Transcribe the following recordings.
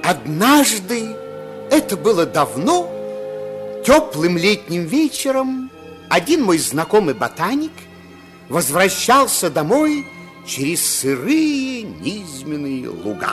Однажды, это было давно, теплым летним вечером, один мой знакомый ботаник возвращался домой через сырые низменные луга.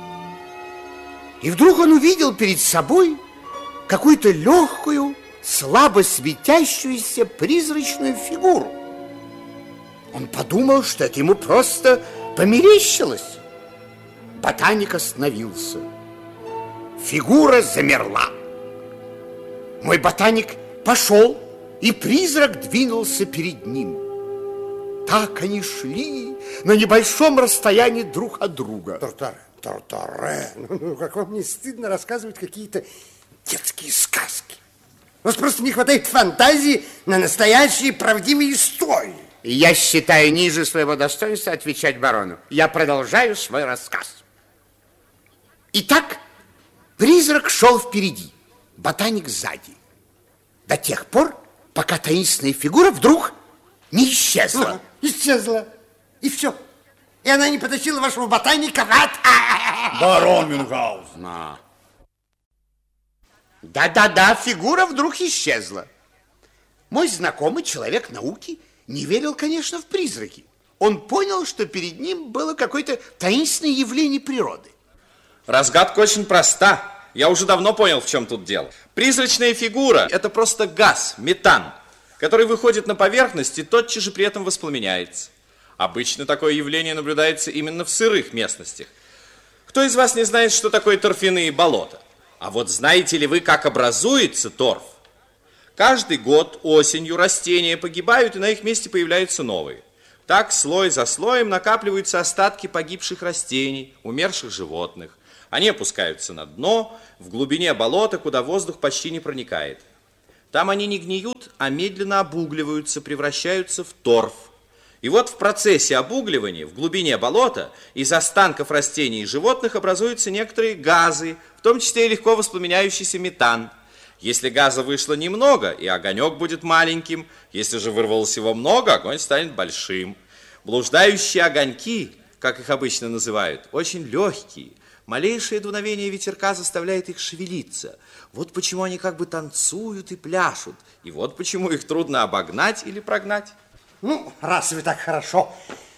И вдруг он увидел перед собой какую-то легкую, слабо светящуюся призрачную фигуру. Он подумал, что это ему просто померещилось. Ботаник остановился. Фигура замерла. Мой ботаник пошел, и призрак двинулся перед ним. Так они шли на небольшом расстоянии друг от друга. Тартаре, как вам не стыдно рассказывать какие-то детские сказки? У вас просто не хватает фантазии на настоящие правдивые истории. Я считаю ниже своего достоинства отвечать барону. Я продолжаю свой рассказ. Итак, призрак шел впереди, ботаник сзади. До тех пор, пока таинственная фигура вдруг не исчезла. Исчезла. И все. И она не потащила вашего ботаника в ад. Барон Мюнхгаузен. Да, фигура вдруг исчезла. Мой знакомый, человек науки, не верил, конечно, в призраки. Он понял, что перед ним было какое-то таинственное явление природы. Разгадка очень проста. Я уже давно понял, в чем тут дело. Призрачная фигура – это просто газ, метан, который выходит на поверхность и тотчас же при этом воспламеняется. Обычно такое явление наблюдается именно в сырых местностях. Кто из вас не знает, что такое торфяные болота? А вот знаете ли вы, как образуется торф? Каждый год осенью растения погибают, и на их месте появляются новые. Так слой за слоем накапливаются остатки погибших растений, умерших животных. Они опускаются на дно, в глубине болота, куда воздух почти не проникает. Там они не гниют, а медленно обугливаются, превращаются в торф. И вот в процессе обугливания в глубине болота из останков растений и животных образуются некоторые газы, в том числе и легко воспламеняющийся метан. Если газа вышло немного, и огонек будет маленьким. Если же вырвалось его много, огонь станет большим. Блуждающие огоньки, как их обычно называют, очень легкие. Малейшее дуновение ветерка заставляет их шевелиться. Вот почему они как бы танцуют и пляшут. И вот почему их трудно обогнать или прогнать. Ну, раз вы так хорошо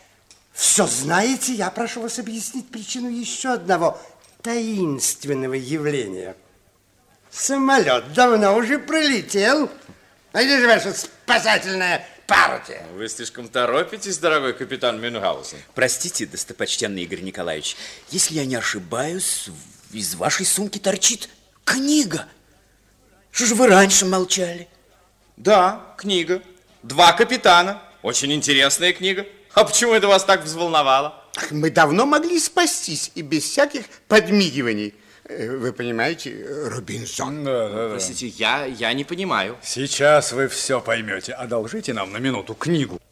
все знаете, я прошу вас объяснить причину еще одного таинственного явления. Самолет давно уже пролетел. А где же ваша спасательная партия? Вы слишком торопитесь, дорогой капитан Мюнхгаузен. Простите, достопочтенный Игорь Николаевич, если я не ошибаюсь, из вашей сумки торчит книга. Что же вы раньше молчали? Да, книга. 2 капитана. Очень интересная книга. А почему это вас так взволновало? Мы давно могли спастись и без всяких подмигиваний. Вы понимаете, Робинзон? Да. Простите, я не понимаю. Сейчас вы все поймете. Одолжите нам на минуту книгу.